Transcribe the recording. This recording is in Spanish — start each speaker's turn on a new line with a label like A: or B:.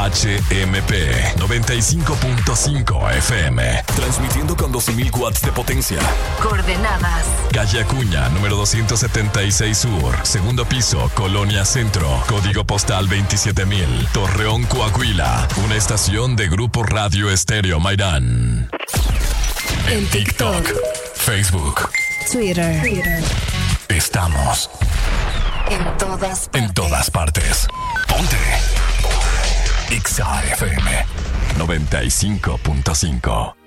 A: HMP 95.5 FM. Transmitiendo con 12.000 watts de potencia.
B: Coordenadas:
A: Calle Acuña, número 276 Sur. Segundo piso, Colonia Centro. Código postal 27,000. Torreón, Coahuila. Una estación de Grupo Radio Estéreo Mairán. En TikTok, Facebook,
B: Twitter.
A: Estamos en todas partes. Ponte XAFM 95.5.